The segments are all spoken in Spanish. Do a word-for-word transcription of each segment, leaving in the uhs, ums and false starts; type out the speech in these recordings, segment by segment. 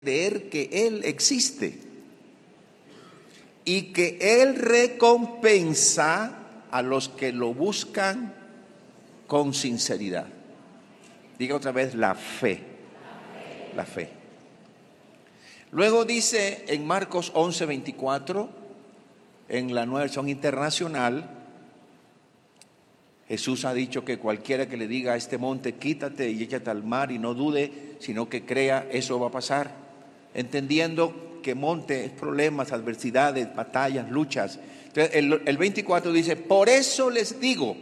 creer que Él existe y que Él recompensa a los que lo buscan con sinceridad. Diga otra vez, la fe. La fe. Luego dice en Marcos once veinticuatro, en la Nueva Versión Internacional, Jesús ha dicho que cualquiera que le diga a este monte, quítate y échate al mar, y no dude, sino que crea, eso va a pasar. Entendiendo que monte es problemas, adversidades, batallas, luchas. Entonces el, el veinticuatro dice, por eso les digo,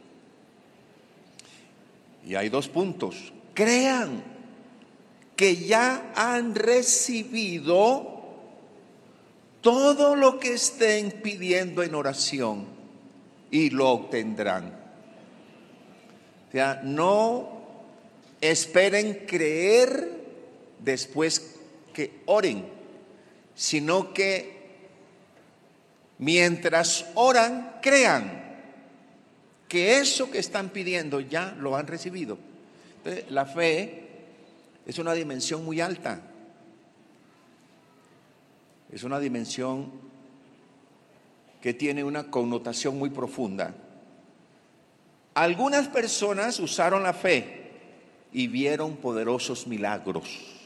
y hay dos puntos, crean que ya han recibido todo lo que estén pidiendo en oración y lo obtendrán. O sea, no esperen creer después que oren, sino que mientras oran, crean que eso que están pidiendo ya lo han recibido. Entonces, la fe es una dimensión muy alta. Es una dimensión que tiene una connotación muy profunda. Algunas personas usaron la fe y vieron poderosos milagros.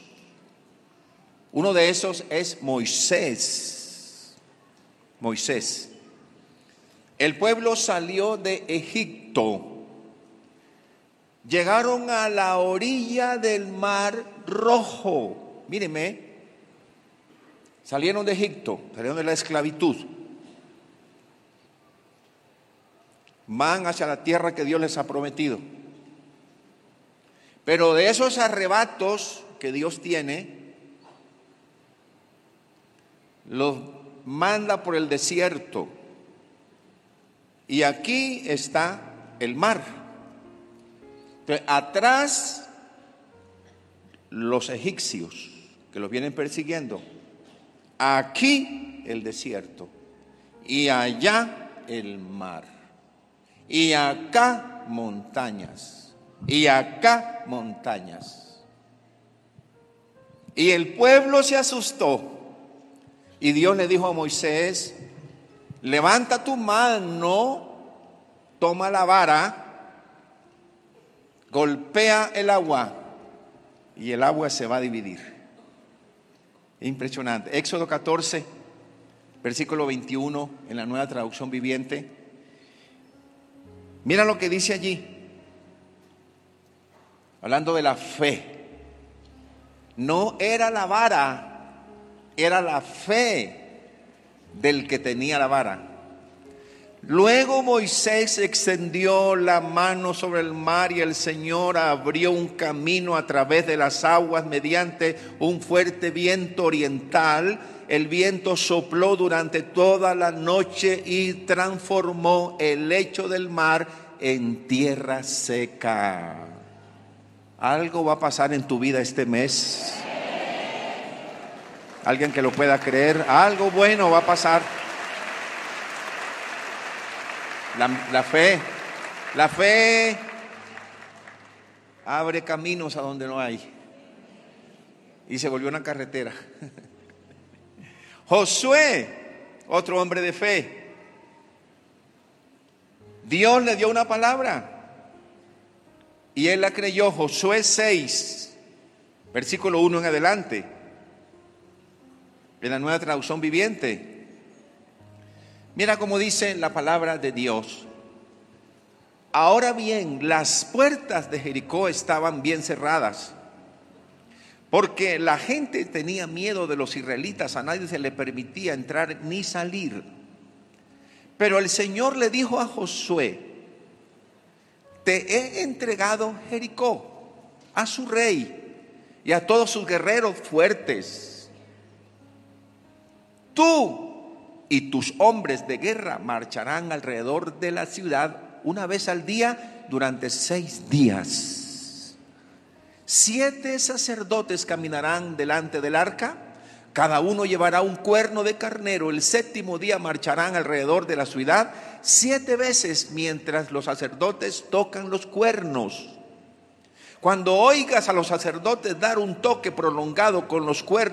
Uno de esos es Moisés. Moisés. El pueblo salió de Egipto. Llegaron a la orilla del Mar Rojo. Míreme, salieron de Egipto, salieron de la esclavitud. Van hacia la tierra que Dios les ha prometido. Pero de esos arrebatos que Dios tiene, los manda por el desierto. Y aquí está el mar. Entonces, atrás los egipcios que los vienen persiguiendo. Aquí el desierto. Y allá el mar. Y acá montañas. Y acá montañas. Y el pueblo se asustó. Y Dios le dijo a Moisés, levanta tu mano, toma la vara, golpea el agua y el agua se va a dividir. Impresionante. Éxodo catorce, versículo veintiuno, en la Nueva Traducción Viviente. Mira lo que dice allí, hablando de la fe. No era la vara, era la fe del que tenía la vara. Luego Moisés extendió la mano sobre el mar y el Señor abrió un camino a través de las aguas mediante un fuerte viento oriental. El viento sopló durante toda la noche y transformó el lecho del mar en tierra seca. Algo va a pasar en tu vida este mes. Alguien que lo pueda creer, algo bueno va a pasar. La, la fe, la fe abre caminos a donde no hay. Y se volvió una carretera. Josué, otro hombre de fe. Dios le dio una palabra y él la creyó. Josué seis, versículo uno en adelante, en la Nueva Traducción Viviente. Mira cómo dice la palabra de Dios. Ahora bien, las puertas de Jericó estaban bien cerradas, porque la gente tenía miedo de los israelitas. A nadie se le permitía entrar ni salir. Pero el Señor le dijo a Josué, te he entregado Jericó a su rey y a todos sus guerreros fuertes. Tú y tus hombres de guerra marcharán alrededor de la ciudad una vez al día durante seis días. Siete sacerdotes caminarán delante del arca, cada uno llevará un cuerno de carnero. El séptimo día marcharán alrededor de la ciudad siete veces mientras los sacerdotes tocan los cuernos. Cuando oigas a los sacerdotes dar un toque prolongado con los cuernos,